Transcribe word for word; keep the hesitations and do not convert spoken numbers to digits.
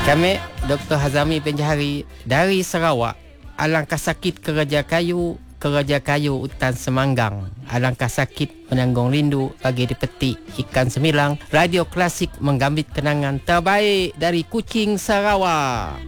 Kami Doktor Hazami Penjahari dari Sarawak. Alangkah sakit Keraja Kayu, Keraja Kayu Hutan Semanggang. Alangkah sakit menanggung rindu bagi dipetik ikan semilang. Radio Klasik menggambit kenangan terbaik dari Kuching, Sarawak.